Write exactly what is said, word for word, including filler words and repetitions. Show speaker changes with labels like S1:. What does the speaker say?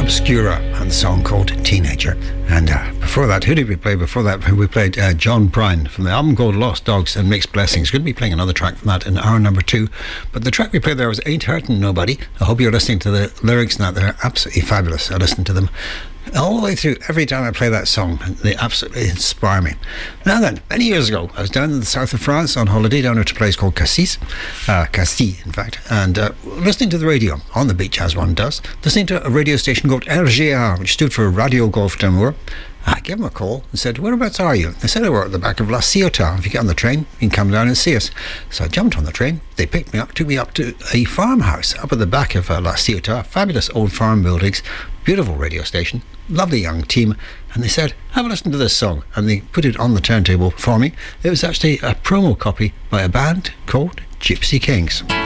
S1: Obscura and the song called Teenager. And uh, before that, who did we play? Before that, we played uh, John Prine from the album called Lost Dogs and Mixed Blessings. Going to be playing another track from that in hour number two. But the track we played there was Ain't Hurtin' Nobody. I hope you're listening to the lyrics now. They're absolutely fabulous. I listened to them all the way through. Every time I play that song, they absolutely inspire me. Now then, many years ago, I was down in the south of France on holiday, down at a place called Cassis, uh, Cassis in fact, and uh, listening to the radio on the beach as one does, listening to a radio station called R G R, which stood for Radio Golf d'Amour. I gave them a call and said, whereabouts are you? They said they were at the back of La Ciotat. If you get on the train, you can come down and see us. So I jumped on the train. They picked me up, took me up to a farmhouse up at the back of uh, La Ciotat. Fabulous old farm buildings, beautiful radio station, lovely young team. And they said, have a listen to this song. And they put it on the turntable for me. It was actually a promo copy by a band called Gypsy Kings.